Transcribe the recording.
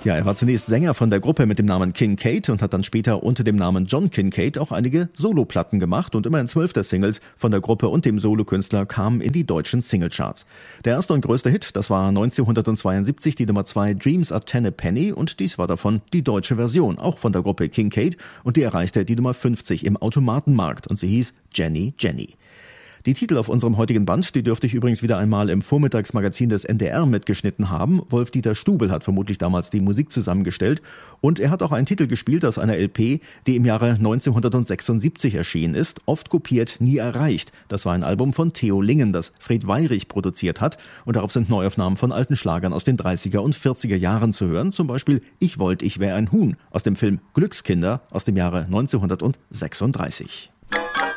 Ja, er war zunächst Sänger von der Gruppe mit dem Namen Kincaid und hat dann später unter dem Namen John Kincaid auch einige Soloplatten gemacht und immerhin 12 der Singles von der Gruppe und dem Solokünstler kamen in die deutschen Singlecharts. Der erste und größte Hit, das war 1972 die Nummer 2 Dreams Are Ten a Penny und dies war davon die deutsche Version, auch von der Gruppe Kincaid und die erreichte die Nummer 50 im Automatenmarkt und sie hieß Jenny Jenny. Die Titel auf unserem heutigen Band, die dürfte ich übrigens wieder einmal im Vormittagsmagazin des NDR mitgeschnitten haben. Wolf-Dieter Stubel hat vermutlich damals die Musik zusammengestellt und er hat auch einen Titel gespielt aus einer LP, die im Jahre 1976 erschienen ist, Oft kopiert, nie erreicht. Das war ein Album von Theo Lingen, das Fred Weyrich produziert hat und darauf sind Neuaufnahmen von alten Schlagern aus den 30er und 40er Jahren zu hören, zum Beispiel Ich wollt, ich wär ein Huhn aus dem Film Glückskinder aus dem Jahre 1936.